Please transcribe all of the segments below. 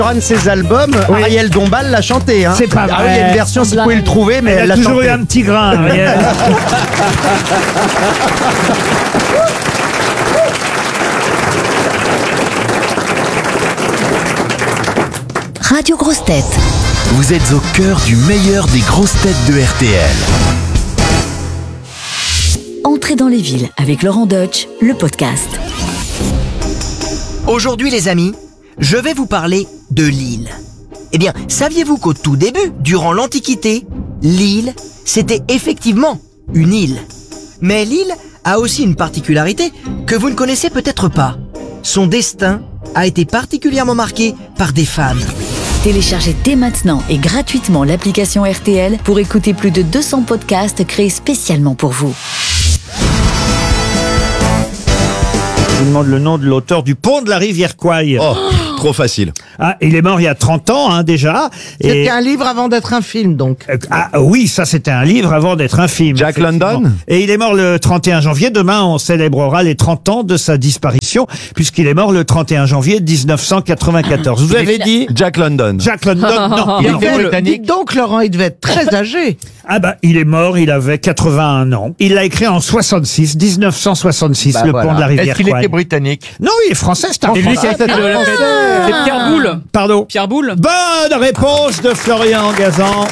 Un de ses albums, Oui. Ariel Dombal l'a chanté. Hein. C'est pas Ah oui, vrai. il y a une version, si vous pouvez le trouver, mais elle Elle l'a a toujours chanté. eu un petit grain, Ariel. Radio Grosses Têtes. Vous êtes au cœur du meilleur des grosses têtes de RTL. Entrez dans les villes avec Laurent Deutsch, le podcast. Aujourd'hui les amis, je vais vous parler de Lille. Eh bien, saviez-vous qu'au tout début, durant l'Antiquité, Lille, c'était effectivement une île. Mais Lille a aussi une particularité que vous ne connaissez peut-être pas. Son destin a été particulièrement marqué par des femmes. Téléchargez dès maintenant et gratuitement l'application RTL pour écouter plus de 200 podcasts créés spécialement pour vous. Je vous demande le nom de l'auteur du Pont de la rivière Kwai. Oh, trop facile. Ah, il est mort il y a 30 ans hein, déjà. C'était un livre avant d'être un film, donc. Oui, ça c'était un livre avant d'être un film. Jack effectivement. London. Et il est mort le 31 janvier. Demain, on célébrera les 30 ans de sa disparition, puisqu'il est mort le 31 janvier 1994. Vous avez dit Jack London. Jack London? Non. Il non. était dites donc, Laurent, il devait être très âgé. Ah bah, il est mort, il avait 81 ans. Il l'a écrit en 1966, Bah le voilà. Pont de la rivière Est-ce qu'il Kwai. était britannique? Non, il est français, c'est un C'est lui qui Français. a fait de la fête. C'est Pierre Boulle. Pardon. Pierre Boulle. Bonne réponse de Florian Gazan.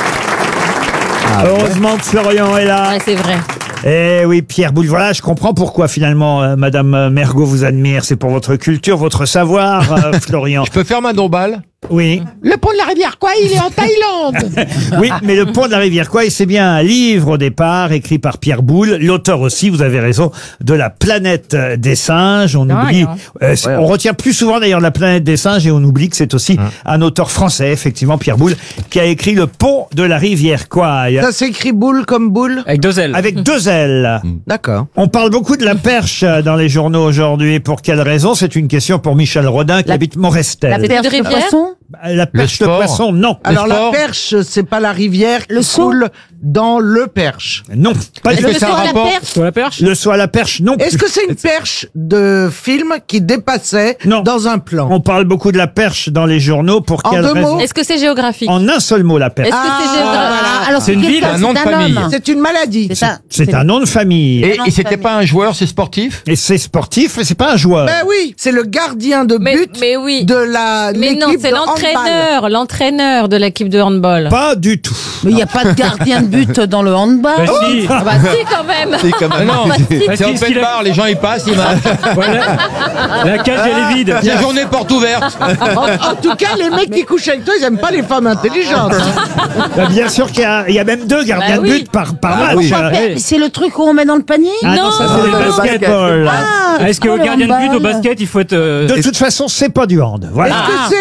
Heureusement que Florian est là. Ouais, c'est vrai. Eh oui, Pierre Boulle, voilà, je comprends pourquoi finalement Madame Mergot vous admire. C'est pour votre culture, votre savoir, Florian. Je peux faire ma dombale? Oui. Le pont de la rivière, quoi, il est en Thaïlande. Oui, mais le Pont de la rivière Kwai, c'est bien un livre au départ, écrit par Pierre Boulle, l'auteur aussi, vous avez raison, de La planète des singes. On oublie, on retient plus souvent d'ailleurs La planète des singes et on oublie que c'est aussi un auteur français, effectivement, Pierre Boulle, qui a écrit le Pont de la rivière Kwai. Ça s'écrit boule comme boule. Avec 2 ailes. Avec 2 ailes. D'accord. On parle beaucoup de la perche dans les journaux aujourd'hui. Pour quelle raison? C'est une question pour Michel Rodin qui habite Morestel. La perche de rivière. La perche de sport. poisson, non. Alors la sport. perche, c'est pas la rivière qui coule dans le perche. Non. Pas Est-ce du que tout. c'est un rapport sur la perche? Le saut à la perche, non. Est-ce que c'est une perche de film qui dépassait Non. dans un plan? On parle beaucoup de la perche dans les journaux. Pour En quelle 2 raison? mots? Est-ce que c'est géographique? En un seul mot, la perche. Est-ce que c'est géographique? Alors C'est une ville, un nom de famille. c'est une maladie. C'est ça. C'est un nom de famille. Et c'était pas un joueur, c'est sportif? Et c'est sportif, mais c'est pas un joueur. Ben oui, c'est le gardien de but Mais oui. de la Mais non, l'équipe c'est de handball. l'entraîneur de l'équipe de handball. Pas du tout. Mais il n'y a pas de gardien de but dans le handball. Bah si. Ah bah si quand même. C'est quand même- Non, Bah, c'est open bar, les gens ils passent, ils marchent. Voilà. La cage elle est vide. La journée porte ouverte. En tout cas, les mecs qui couchent avec toi, ils aiment pas les femmes intelligentes. Bah, bien sûr il y a même 2 gardiens Bah de oui. but par match. oui. C'est le truc où on met dans le panier. Ah non, ça c'est le basketball. Est-ce qu'au le gardien de but au handball. basket, il faut être. De toute façon, c'est pas du hand. Voilà.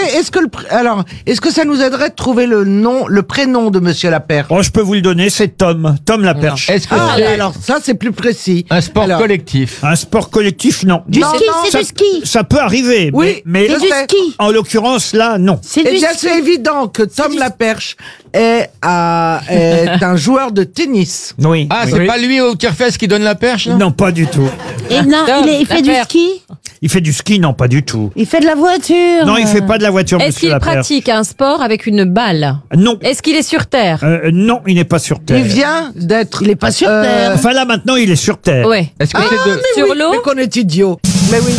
Est-ce que ça nous aiderait de trouver le prénom de Monsieur Laperche? Oh, je peux vous le donner, c'est Tom. Tom la perche. Est-ce que Ah, c'est alors ça c'est plus précis. un sport Alors, collectif? Un sport collectif, non. Du ski, c'est ça, du ski. ça peut arriver, Oui, mais je C'est du sais. ski. en l'occurrence, là, non. C'est Eh du bien, ski. c'est évident que Tom Laperche est un joueur de tennis. Oui. Ah, Oui. c'est pas lui au tire-fesse qui donne la perche, là? Non, pas du tout. Et non, Tom, il fait du Laperche. ski. Il fait du ski, non, pas du tout. Il fait de la voiture. Non, il fait pas de la voiture, Est-ce monsieur qu'il Laperche. pratique un sport avec une balle? Non. Est-ce qu'il est sur terre? Non, il n'est pas sur Terre. Il vient d'être. Il est pas sur terre. Enfin, là, maintenant, il est sur Terre. Ouais. Est-ce que c'est de. Sur l'eau? Mais qu'on est idiot. Mais oui.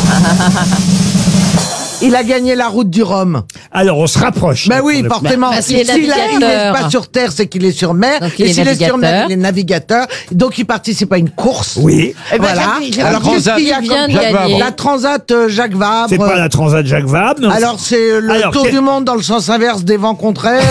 Il a gagné la route du Rhum. Alors, on se rapproche. Ben oui, forcément. Parce qu'il est S'il il n'est navigateur. pas sur terre, c'est qu'il est sur mer. Donc, il Et est s'il est sur mer, navigateur. il est navigateur. Donc, il participe à une course. Oui. Et voilà. j'avais- Alors, qu'est-ce Transat. qu'il y a Il vient comme de Jacques gagner. la Transat Jacques Vabre. C'est pas la Transat Jacques Vabre. non. Alors, c'est le Alors, tour quel- du monde dans le sens inverse des vents contraires.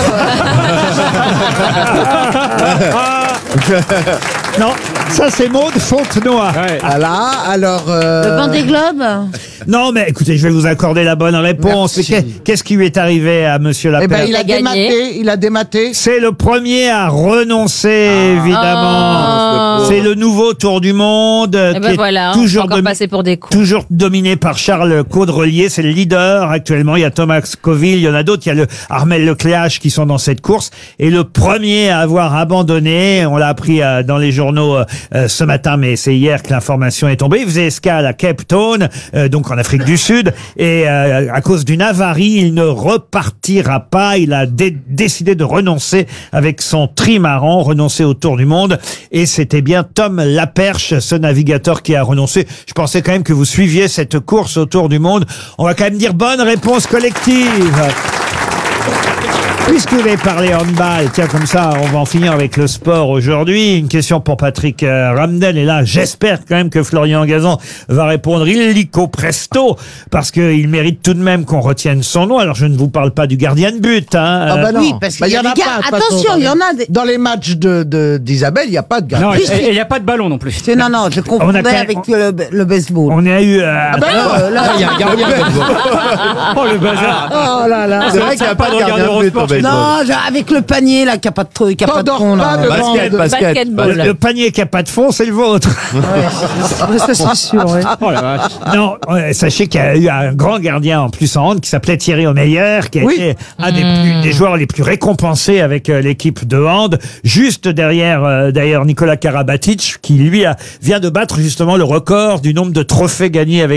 Non, ça, c'est Maud Fontenoy. Voilà. Alors. Le banc des globes. Non, mais écoutez, je vais vous accorder la bonne réponse. Merci. Qu'est-ce qui lui est arrivé à monsieur Eh Laperche? ben, il a gagné. dématé. Il a dématé. C'est le premier à renoncer, évidemment. Oh. C'est le nouveau Tour du Monde Eh qui ben est voilà, on peut toujours, encore passer pour des cons. toujours dominé par Charles Caudrelier. C'est le leader actuellement. Il y a Thomas Scoville, il y en a d'autres. Il y a le Armel Lecléache qui sont dans cette course. Et le premier à avoir abandonné, on l'a appris dans les journaux ce matin, mais c'est hier que l'information est tombée. Il faisait escale à Cape Town, donc en Afrique du Sud, et à cause d'une avarie, il ne repartira pas. Il a décidé de renoncer avec son trimaran, renoncer au tour du monde, et c'était bien Tom Laperche, ce navigateur, qui a renoncé. Je pensais quand même que vous suiviez cette course au tour du monde. On va quand même dire bonne réponse collective. Puisque vous avez parlé handball, tiens, comme ça, on va en finir avec le sport aujourd'hui. Une question pour Patrick Ramdel. Et là, j'espère quand même que Florian Gazan va répondre illico presto, parce qu'il mérite tout de même qu'on retienne son nom. Alors, je ne vous parle pas du gardien de but. Hein. Ah bah non. Oui, parce qu'il y a des gars. Attention, il y en a des. Dans les matchs d'Isabelle, il n'y a pas de gardien. Non, et il n'y a pas de ballon non plus. Non, je On a confondais quand même- avec le baseball. On a eu... Ah bah non. Il y a un gardien. Oh le bazar. Oh là là. C'est vrai qu'il n'y a pas de gardien de but. Non, avec le panier là, qui a pas de truc, qui a pas de T'endors fond pas là. devant Basketball. le panier qui a pas de fond, c'est le vôtre. Ça c'est sûr. Ouais. Oh la vache. Non, sachez qu'il y a eu un grand gardien en plus en hand qui s'appelait Thierry Omeyer, qui a Oui. été un des joueurs les plus récompensés avec l'équipe de hand, juste derrière d'ailleurs Nicolas Karabatic, qui lui vient de battre justement le record du nombre de trophées gagnés avec